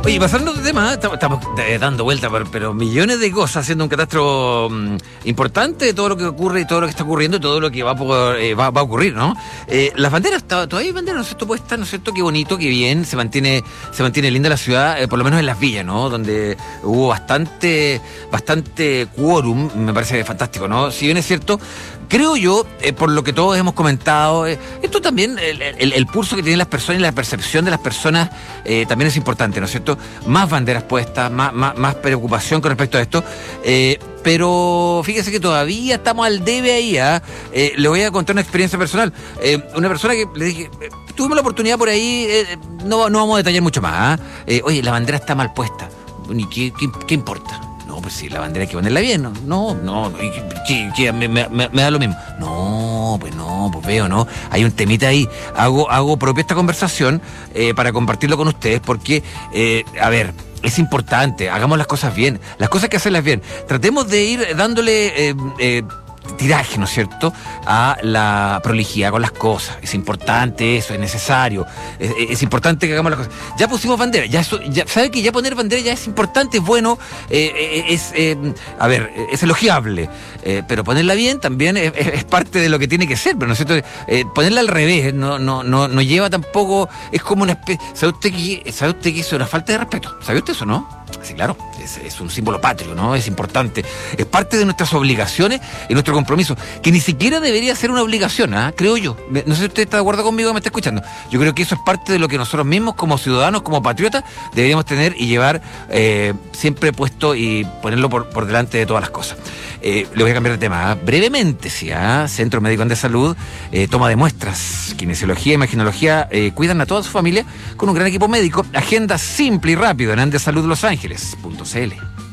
Oye, pasando de tema, estamos dando vuelta, pero millones de cosas, haciendo un catastro importante de todo lo que ocurre y todo lo que está ocurriendo y todo lo que va a ocurrir, ¿no? Las banderas, todavía hay banderas, ¿no es cierto? Puestas, ¿no es cierto? Qué bonito, qué bien, se mantiene linda la ciudad, por lo menos en las villas, ¿no? Donde hubo bastante quórum, me parece fantástico, ¿no? Si bien es cierto, creo yo, por lo que todos hemos comentado, esto también, el pulso que tienen las personas y la percepción de las personas también es importante, ¿no es cierto? Más banderas puestas, más preocupación con respecto a esto, pero fíjese que todavía estamos al debe ahí, ¿eh? Le voy a contar una experiencia personal. Una persona que le dije, tuvimos la oportunidad por ahí, no vamos a detallar mucho más, oye, la bandera está mal puesta, ¿y qué importa? No, pues sí, la bandera hay que ponerla bien. No, me da lo mismo. No, pues veo, ¿no? Hay un temita ahí. Hago propia esta conversación para compartirlo con ustedes porque, a ver, es importante, hagamos las cosas bien. Las cosas hay que hacerlas bien. Tratemos de ir dándole tiraje, ¿no es cierto?, a la prolijidad con las cosas. Es importante eso, es necesario. Es importante que hagamos las cosas. Ya pusimos bandera, ya sabe que ya poner bandera ya es importante, es bueno, es elogiable. Pero ponerla bien también es parte de lo que tiene que ser, pero ¿no es cierto? Ponerla al revés no lleva tampoco, es como una especie. ¿Sabe usted que eso es una falta de respeto? ¿Sabe usted eso, no? Sí, claro, es un símbolo patrio, ¿no? Es importante. Es parte de nuestras obligaciones y nuestro compromiso, que ni siquiera debería ser una obligación, creo yo. No sé si usted está de acuerdo conmigo, me está escuchando. Yo creo que eso es parte de lo que nosotros mismos, como ciudadanos, como patriotas, deberíamos tener y llevar siempre puesto y ponerlo por delante de todas las cosas. Le voy a cambiar de tema, brevemente, sí, Centro Médico Andes Salud, toma de muestras, kinesiología, imaginología, cuidan a toda su familia con un gran equipo médico. Agenda simple y rápido en andesalud Los Ángeles.cl.